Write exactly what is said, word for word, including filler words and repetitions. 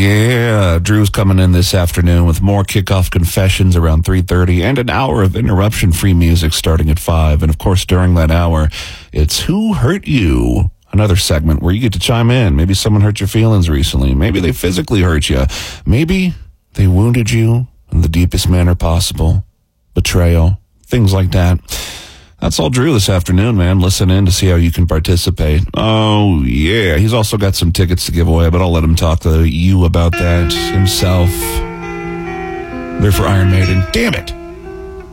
Yeah, Drew's coming in this afternoon with more kickoff confessions around three thirty and an hour of interruption-free music starting at five. And, of course, during that hour, it's Who Hurt You? Another segment where you get to chime in. Maybe someone hurt your feelings recently. Maybe they physically hurt you. Maybe they wounded you in the deepest manner possible. Betrayal, things like that. That's all Drew this afternoon, man. Listen in to see how you can participate. Oh, yeah. He's also got some tickets to give away, but I'll let him talk to you about that himself. They're for Iron Maiden. Damn it.